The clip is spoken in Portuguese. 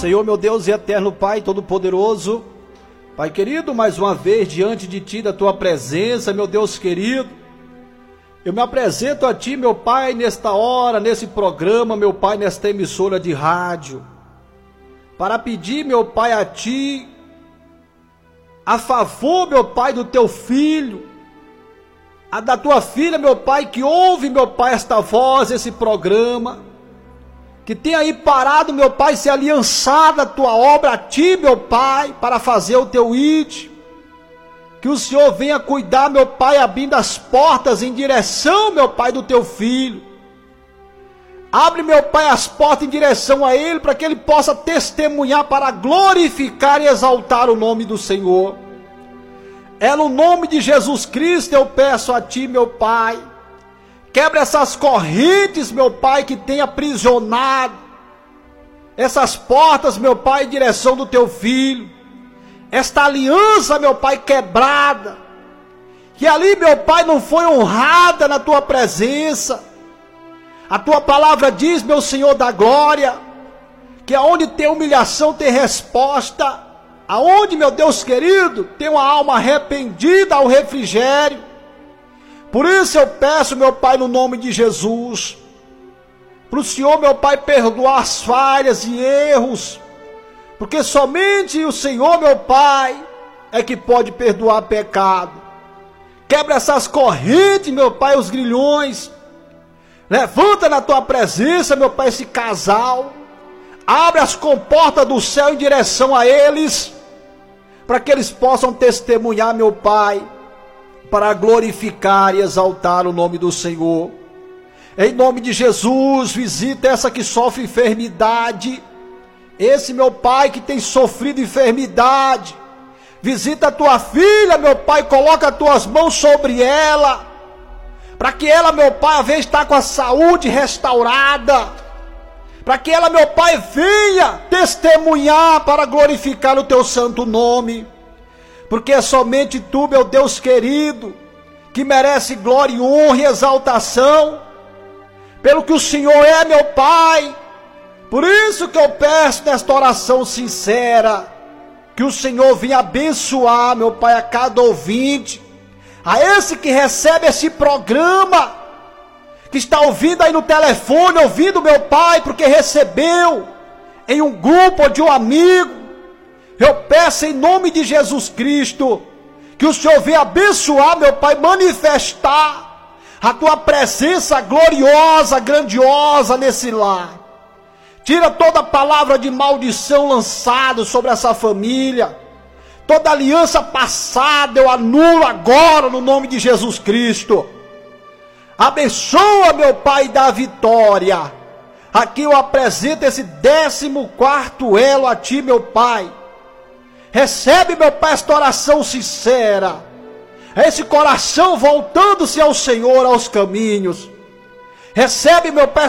Senhor, meu Deus e eterno Pai Todo-Poderoso, Pai querido, mais uma vez diante de Ti, da Tua presença, meu Deus querido, eu me apresento a Ti, meu Pai, nesta hora, nesse programa, meu Pai, nesta emissora de rádio, para pedir, meu Pai, a Ti, a favor, meu Pai, do Teu Filho, a da Tua filha, meu Pai, que ouve, meu Pai, esta voz, esse programa, que tem aí parado, meu Pai, se aliançado a Tua obra a Ti, meu Pai, para fazer o Teu ID. Que o Senhor venha cuidar, meu Pai, abrindo as portas em direção, meu Pai, do Teu Filho. Abre, meu Pai, as portas em direção a Ele, para que Ele possa testemunhar, para glorificar e exaltar o nome do Senhor. É no nome de Jesus Cristo eu peço a Ti, meu Pai. Quebra essas correntes, meu Pai, que tem aprisionado essas portas, meu Pai, em direção do Teu Filho. Esta aliança, meu Pai, quebrada, que ali, meu Pai, não foi honrada na Tua presença. A Tua palavra diz, meu Senhor da glória, que aonde tem humilhação tem resposta. Aonde, meu Deus querido, tem uma alma arrependida ao refrigério. Por isso eu peço, meu Pai, no nome de Jesus, para o Senhor, meu Pai, perdoar as falhas e erros, porque somente o Senhor, meu Pai, é que pode perdoar pecado. Quebra essas correntes, meu Pai, os grilhões. Levanta na Tua presença, meu Pai, esse casal. Abre as comportas do céu em direção a eles, para que eles possam testemunhar, meu Pai, para glorificar e exaltar o nome do Senhor. Em nome de Jesus, visita essa que sofre enfermidade, esse, meu Pai, que tem sofrido enfermidade. Visita a Tua filha, meu Pai, coloca as Tuas mãos sobre ela, para que ela, meu Pai, a vez de estar com a saúde restaurada, para que ela, meu Pai, venha testemunhar para glorificar o Teu santo nome. Porque é somente Tu, meu Deus querido, que merece glória, honra e exaltação, pelo que o Senhor é, meu Pai. Por isso que eu peço nesta oração sincera, que o Senhor venha abençoar, meu Pai, a cada ouvinte, a esse que recebe esse programa, que está ouvindo aí no telefone, ouvindo, meu Pai, porque recebeu em um grupo ou de um amigo. Eu peço em nome de Jesus Cristo, que o Senhor venha abençoar, meu Pai, manifestar a Tua presença gloriosa, grandiosa nesse lar. Tira toda palavra de maldição lançada sobre essa família. Toda aliança passada eu anulo agora no nome de Jesus Cristo. Abençoa, meu Pai, da vitória. Aqui eu apresento esse 14º elo a Ti, meu Pai. Recebe, meu Pai, esta oração sincera, esse coração voltando-se ao Senhor, aos caminhos. Recebe, meu Pai,